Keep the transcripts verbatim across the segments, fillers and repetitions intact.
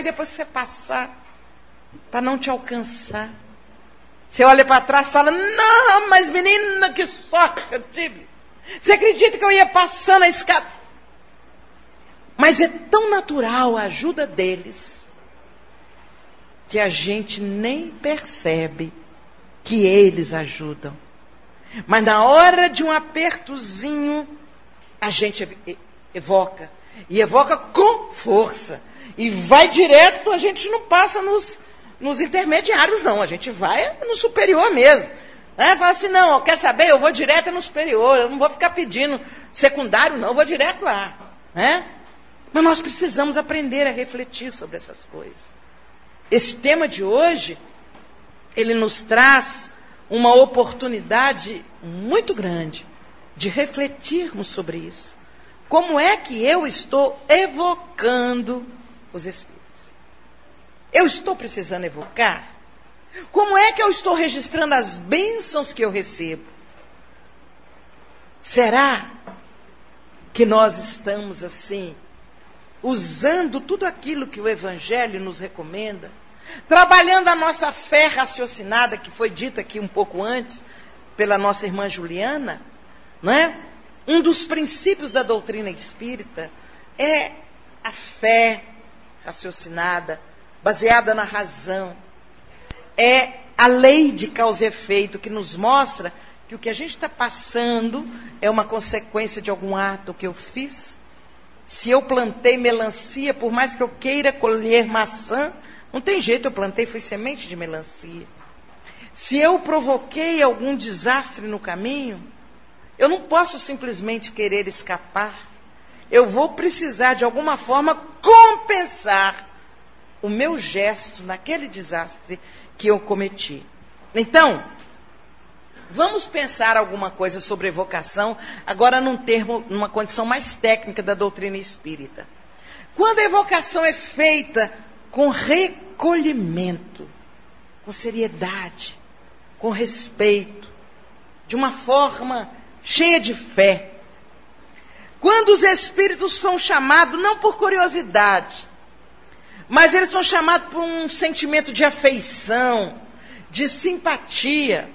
depois você passar, para não te alcançar. Você olha para trás e fala, não, mas menina, que sorte que eu tive. Você acredita que eu ia passando a escada? Mas é tão natural a ajuda deles, que a gente nem percebe que eles ajudam. Mas na hora de um apertozinho, a gente evoca. E evoca com força. E vai direto, a gente não passa nos, nos intermediários, não. A gente vai no superior mesmo. É, fala assim, não, quer saber? Eu vou direto no superior. Eu não vou ficar pedindo secundário, não. Eu vou direto lá. É? Mas nós precisamos aprender a refletir sobre essas coisas. Esse tema de hoje, ele nos traz uma oportunidade muito grande de refletirmos sobre isso. Como é que eu estou evocando os Espíritos? Eu estou precisando evocar? Como é que eu estou registrando as bênçãos que eu recebo? Será que nós estamos assim, usando tudo aquilo que o Evangelho nos recomenda? Trabalhando a nossa fé raciocinada, que foi dita aqui um pouco antes, pela nossa irmã Juliana, não é? Um dos princípios da doutrina espírita é a fé raciocinada, baseada na razão. É a lei de causa e efeito, que nos mostra que o que a gente está passando é uma consequência de algum ato que eu fiz. Se eu plantei melancia, por mais que eu queira colher maçã, não tem jeito, eu plantei, foi semente de melancia. Se eu provoquei algum desastre no caminho, eu não posso simplesmente querer escapar. Eu vou precisar, de alguma forma, compensar o meu gesto naquele desastre que eu cometi. Então, vamos pensar alguma coisa sobre evocação, agora num termo, numa condição mais técnica da doutrina espírita. Quando a evocação é feita com recolhimento, com seriedade, com respeito, de uma forma cheia de fé. Quando os espíritos são chamados, não por curiosidade, mas eles são chamados por um sentimento de afeição, de simpatia,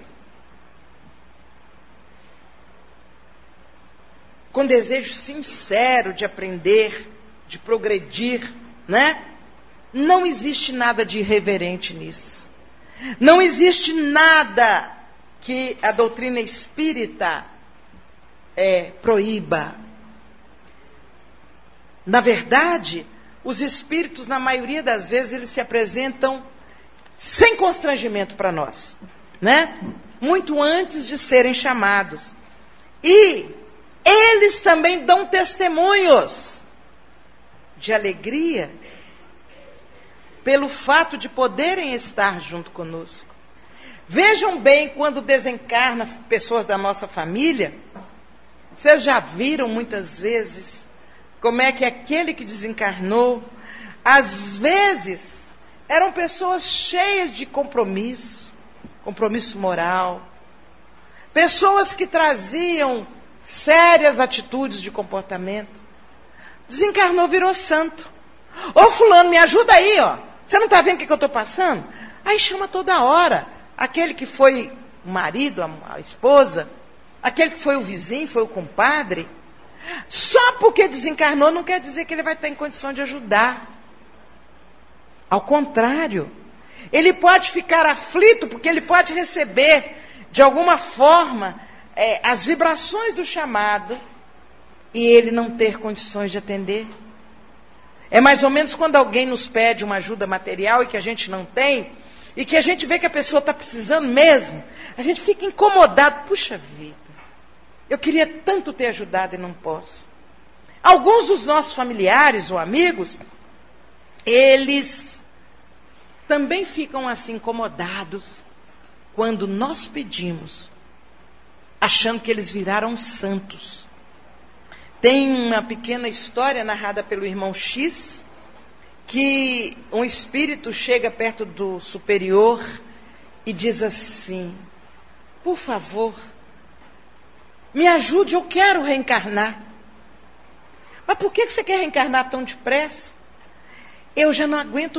com desejo sincero de aprender, de progredir, né? Não existe nada de irreverente nisso. Não existe nada que a doutrina espírita é, proíba. Na verdade, os espíritos, na maioria das vezes, eles se apresentam sem constrangimento para nós, né? Muito antes de serem chamados. E eles também dão testemunhos de alegria pelo fato de poderem estar junto conosco. Vejam bem, quando desencarna pessoas da nossa família, vocês já viram muitas vezes como é que aquele que desencarnou, às vezes, eram pessoas cheias de compromisso, compromisso moral, pessoas que traziam sérias atitudes de comportamento. Desencarnou, virou santo. Ô fulano, me ajuda aí, ó. Você não está vendo o que, que eu estou passando? Aí chama toda hora. Aquele que foi o marido, a, a esposa, aquele que foi o vizinho, foi o compadre. Só porque desencarnou não quer dizer que ele vai estar em condição de ajudar. Ao contrário, ele pode ficar aflito porque ele pode receber, de alguma forma, é, as vibrações do chamado e ele não ter condições de atender. É mais ou menos quando alguém nos pede uma ajuda material e que a gente não tem, e que a gente vê que a pessoa está precisando mesmo, a gente fica incomodado. Puxa vida, eu queria tanto ter ajudado e não posso. Alguns dos nossos familiares ou amigos, eles também ficam assim incomodados quando nós pedimos, achando que eles viraram santos. Tem uma pequena história narrada pelo irmão X, que um espírito chega perto do superior e diz assim: por favor, me ajude, eu quero reencarnar. Mas por que você quer reencarnar tão depressa? Eu já não aguento